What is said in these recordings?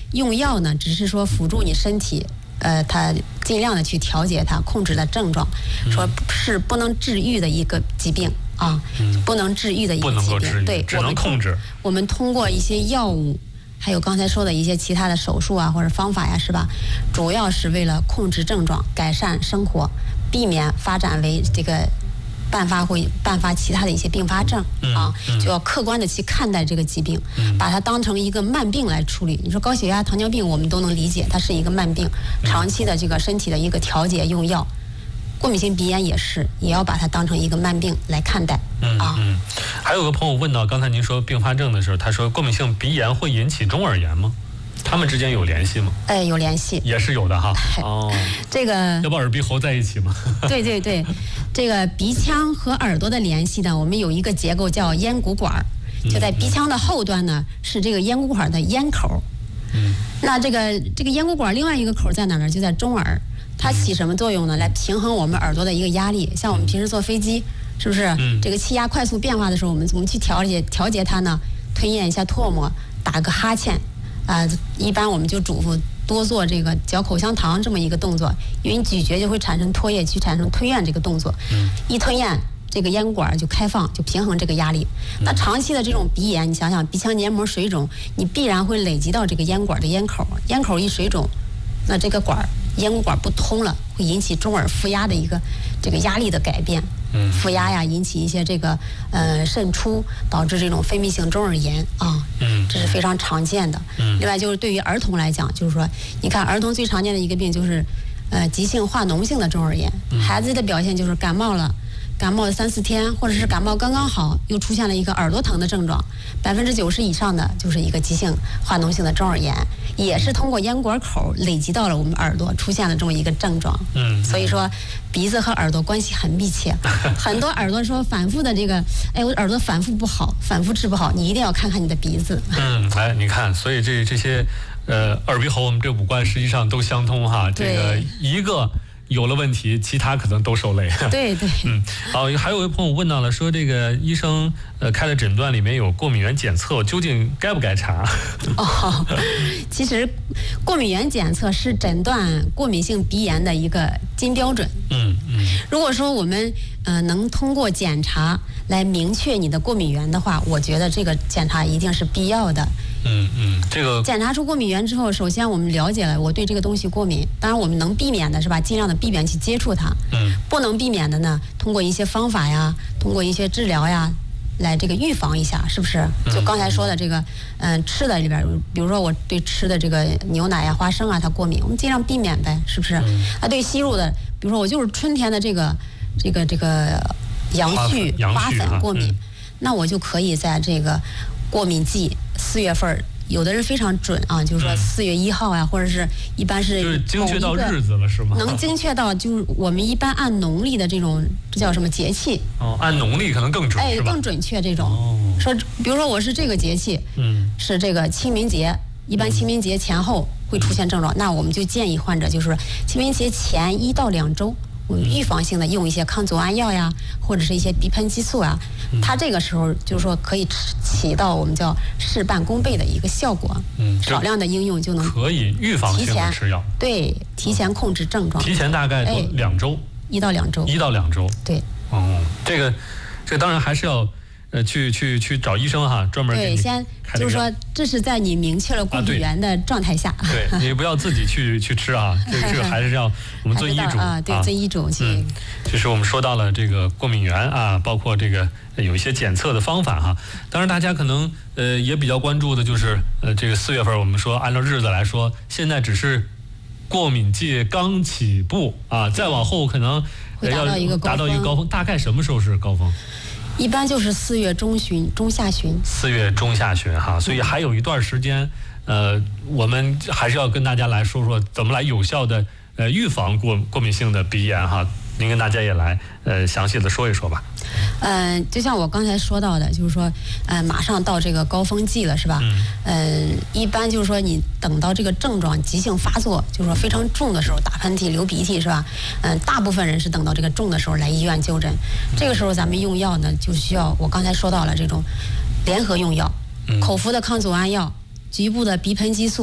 用药呢，只是说辅助你身体，它尽量的去调节它，控制的症状，说是不能治愈的一个疾病啊，不能治愈的一个疾病，对， 只能控制。 我们通过一些药物，还有刚才说的一些其他的手术啊或者方法呀，是吧？主要是为了控制症状，改善生活，避免发展为这个伴发其他的一些并发症啊，就要客观的去看待这个疾病，把它当成一个慢病来处理。你说高血压、糖尿病，我们都能理解，它是一个慢病，长期的这个身体的一个调节用药。过敏性鼻炎也要把它当成一个慢病来看待啊。 还有个朋友问到，刚才您说并发症的时候，他说过敏性鼻炎会引起中耳炎吗？他们之间有联系吗？ 有联系， 也是有的哈。哦， 这个要不耳鼻喉在一起吗？ 对，这个鼻腔和耳朵的联系呢，我们有一个结构叫咽鼓管，就在鼻腔的后端呢是这个咽鼓管的咽口。那这个咽鼓管另外一个口在哪呢？就在中耳。它起什么作用呢？来平衡我们耳朵的一个压力。像我们平时坐飞机，是不是？这个气压快速变化的时候，我们怎么去调节它呢？吞咽一下唾沫，打个哈欠，一般我们就嘱咐多做这个嚼口香糖这么一个动作，因为你咀嚼就会产生唾液，去产生吞咽这个动作。一吞咽，这个咽管就开放，就平衡这个压力。那长期的这种鼻炎，你想想，鼻腔黏膜水肿，你必然会累积到这个咽管的咽口，咽口一水肿，那这个咽鼓管不通了，会引起中耳负压的一个这个压力的改变。负压呀，引起一些这个渗出，导致这种分泌性中耳炎啊。这是非常常见的。另外就是对于儿童来讲，就是说，你看儿童最常见的一个病就是急性化脓性的中耳炎。孩子的表现就是感冒了3-4天，或者是感冒刚刚好，又出现了一个耳朵疼的症状，90%以上的就是一个急性化脓性的中耳炎，也是通过咽管口累积到了我们耳朵，出现了这么一个症状。所以说鼻子和耳朵关系很密切。很多耳朵说反复的这个，我耳朵反复不好，反复治不好，你一定要看看你的鼻子。 你看，所以这些耳鼻喉我们这五官实际上都相通哈。这个一个有了问题，其他可能都受累。 对。 好，还有位朋友问到了，说这个医生开的诊断里面有过敏原检测，究竟该不该查？ 其实过敏原检测是诊断过敏性鼻炎的一个金标准。如果说我们能通过检查来明确你的过敏源的话，我觉得这个检查一定是必要的。这个检查出过敏源之后，首先我们了解了我对这个东西过敏，当然我们能避免的是吧，尽量的避免去接触它。不能避免的呢，通过一些方法呀，通过一些治疗呀，来这个预防一下，是不是？就刚才说的这个，吃的里边，比如说我对吃的这个牛奶呀、花生啊，它过敏，我们尽量避免呗，是不是？对吸入的，比如说我就是春天的这个洋芋花粉过敏，那我就可以在这个过敏季4月份。有的人非常准啊，就是说4月1号呀，或者是一般是就是精确到日子了，是吗？ 能精确到就是我们一般按农历的这种，这叫什么节气？ 按农历可能更准，是吧？ 更准确这种。说，比如说我是这个节气，是这个清明节，一般清明节前后会出现症状，那我们就建议患者就是清明节前1到2周。我们预防性的用一些抗组胺药呀，或者是一些鼻喷激素啊，它这个时候就是说可以起到我们叫事半功倍的一个效果。少量的应用就能可以预防性的吃药， 对，提前控制症状， 提前大概2周，1到2周， 对。 这个当然还是要去找医生哈，专门给你对，先就是说这是在你明确了过敏源的状态下， 对你不要自己去吃啊，这个还是要我们遵医嘱啊，对，遵医嘱去。 就是我们说到了这个过敏源啊，包括这个有一些检测的方法哈。当然大家可能也比较关注的就是这个4月份，我们说按照日子来说，现在只是过敏季刚起步啊，再往后可能要达到一个高峰，大概什么时候是高峰？ 一般就是4月中下旬。 4月中下旬哈，所以还有一段时间，我们还是要跟大家来说说怎么来有效的预防过敏性的鼻炎哈。您跟大家也来详细的说一说吧。 就像我刚才说到的，就是说，马上到这个高峰季了，是吧？一般就是说，你等到这个症状急性发作，就是说非常重的时候，打喷嚏、流鼻涕，是吧？大部分人是等到这个重的时候来医院就诊。这个时候咱们用药呢，就需要我刚才说到了这种联合用药，口服的抗组胺药、局部的鼻喷激素，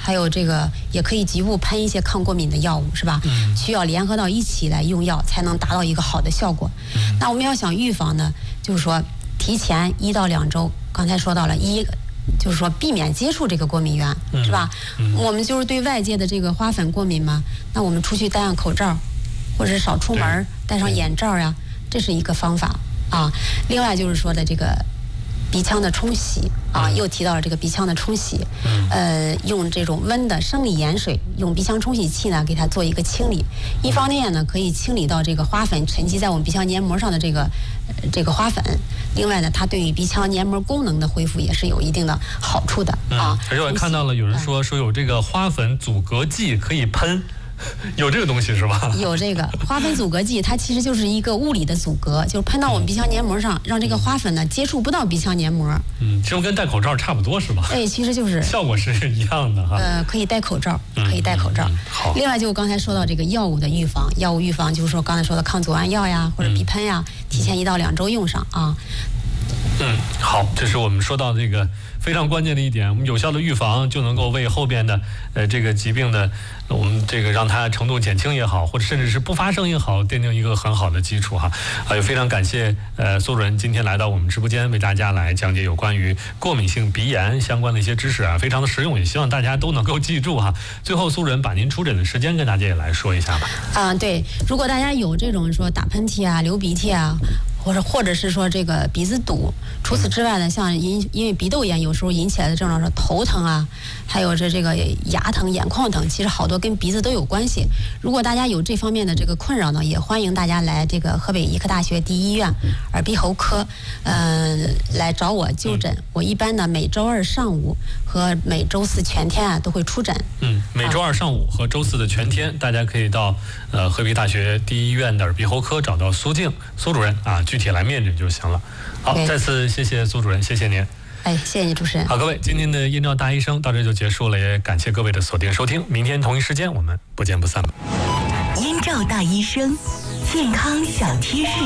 还有这个也可以局部喷一些抗过敏的药物，是吧？需要联合到一起来用药，才能达到一个好的效果。那我们要想预防呢，就是说提前1到2周，刚才说到了就是说避免接触这个过敏源，是吧？我们就是对外界的这个花粉过敏嘛，那我们出去戴上口罩，或者是少出门，戴上眼罩呀，这是一个方法啊。另外就是说的这个鼻腔的冲洗啊，又提到了这个鼻腔的冲洗，用这种温的生理盐水，用鼻腔冲洗器呢给它做一个清理。一方面呢可以清理到这个花粉沉积在我们鼻腔黏膜上的这个花粉，另外呢它对于鼻腔黏膜功能的恢复也是有一定的好处的啊。 而且我看到了有人说有这个花粉阻隔剂可以喷。有这个东西是吧？ 有这个花粉阻隔剂，它其实就是一个物理的阻隔，就是喷到我们鼻腔黏膜上，让这个花粉呢接触不到鼻腔黏膜。 这不跟戴口罩差不多是吧？ 哎，其实就是效果是一样的哈。 可以戴口罩，可以戴口罩。 好。 另外就刚才说到这个药物的预防，药物预防就是说刚才说的抗组胺药呀，或者鼻喷呀，提前1到2周用上啊。 好，这是我们说到这个非常关键的一点，我们有效的预防就能够为后边的这个疾病的我们这个让它程度减轻也好，或者甚至是不发生也好，奠定一个很好的基础哈。也非常感谢苏主任今天来到我们直播间，为大家来讲解有关于过敏性鼻炎相关的一些知识啊，非常的实用，也希望大家都能够记住哈。最后苏主任把您出诊的时间跟大家也来说一下吧。 对，如果大家有这种说打喷嚏啊、流鼻涕啊，或者是说这个鼻子堵，除此之外呢，像因为鼻窦炎有时候引起来的症状是头疼啊，还有这个牙疼、眼眶疼，其实好多跟鼻子都有关系。如果大家有这方面的这个困扰呢，也欢迎大家来这个河北医科大学第一医院耳鼻喉科，来找我就诊。我一般呢每周2上午和每周4全天啊都会出诊。 每周2上午和周4的全天，大家可以到河北大学第一医院的耳鼻喉科找到苏静苏主任啊。具体来面诊就行了。好，再次谢谢苏主任，谢谢您。 谢谢你主持人。 好，各位，今天的燕赵大医生到这就结束了，也感谢各位的锁定收听。明天同一时间我们不见不散。 燕赵大医生，健康小贴士。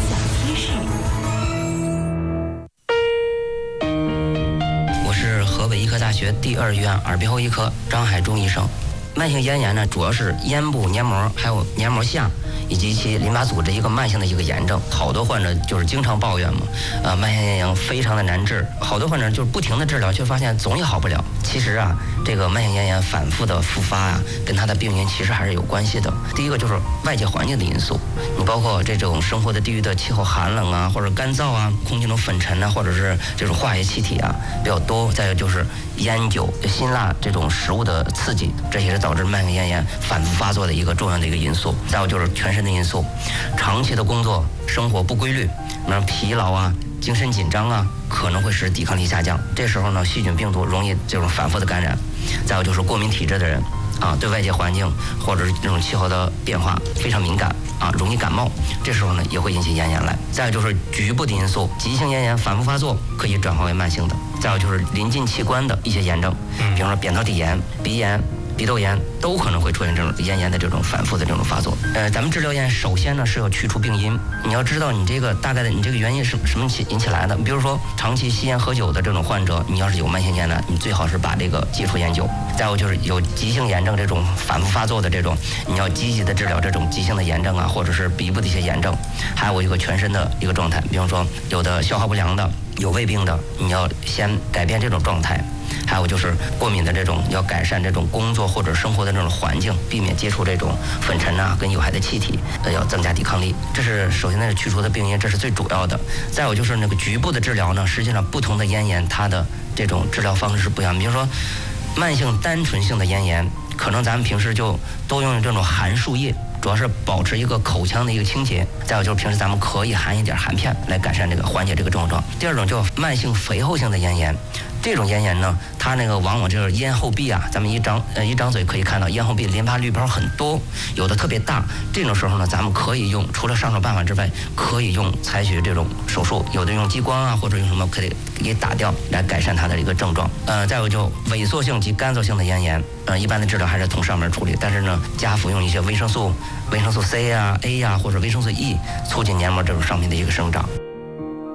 我是河北医科大学第2医院耳鼻喉医科张海忠医生。慢性咽炎呢，主要是咽部黏膜还有黏膜下以及其淋巴组织一个慢性的一个炎症。好多患者就是经常抱怨嘛，慢性咽炎非常的难治，好多患者就是不停的治疗，却发现总也好不了。其实啊，这个慢性咽炎反复的复发啊，跟它的病因其实还是有关系的。第一个就是外界环境的因素，你包括这种生活的地域的气候寒冷啊，或者干燥啊，空气中粉尘啊，或者是这种化学气体啊比较多。再有就是烟酒、辛辣这种食物的刺激，这也是导致慢性咽炎反复发作的一个重要的一个因素。再有就是全身的因素，长期的工作生活不规律，疲劳啊、精神紧张啊，可能会使抵抗力下降。这时候呢，细菌病毒容易这种反复的感染。再有就是过敏体质的人啊，对外界环境或者是这种气候的变化非常敏感啊，容易感冒，这时候呢也会引起咽炎来。再有就是局部的因素，急性咽炎反复发作可以转化为慢性的。再有就是临近器官的一些炎症，比方说扁桃体炎、鼻炎、鼻窦炎都可能会出现这种咽炎的这种反复的这种发作。咱们治疗咽首先呢是要去除病因，你要知道你这个大概的你这个原因是什么引起来的。比如说长期吸烟喝酒的这种患者，你要是有慢性咽炎，你最好是把这个戒除烟酒。再有就是有急性炎症这种反复发作的这种，你要积极的治疗这种急性的炎症啊，或者是鼻部的一些炎症。还有一个全身的一个状态，比方说有的消化不良的、有胃病的，你要先改变这种状态。还有就是过敏的这种，要改善这种工作或者生活的这种环境，避免接触这种粉尘啊跟有害的气体，要增加抵抗力。这是首先呢是去除的病因，这是最主要的。再有就是那个局部的治疗呢，实际上不同的咽炎它的这种治疗方式是不一样。比如说慢性单纯性的咽炎，可能咱们平时就多用这种含漱液，主要是保持一个口腔的一个清洁。再有就是平时咱们可以含一点含片来改善这个缓解这个症状。第二种叫慢性肥厚性的咽炎，这种咽炎呢，它那个往往就是咽后壁啊，咱们一张嘴可以看到咽后壁淋巴滤泡很多，有的特别大。这种时候呢，咱们可以用除了上手办法之外，可以用采取这种手术，有的用激光啊，或者用什么可以给打掉来改善它的一个症状。再有就萎缩性及干燥性的咽炎，一般的治疗还是从上面处理，但是呢，加服用一些维生素 C 啊、A 啊或者维生素 E， 促进黏膜这种上面的一个生长。